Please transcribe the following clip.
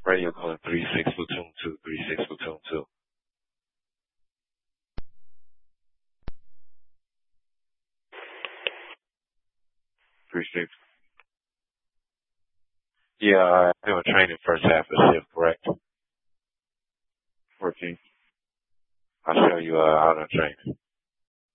Radio calling 36 Platoon 2, 36 Platoon 2. 36. Yeah, I'm doing training first half of the shift, correct? 14. I'll show you out on training.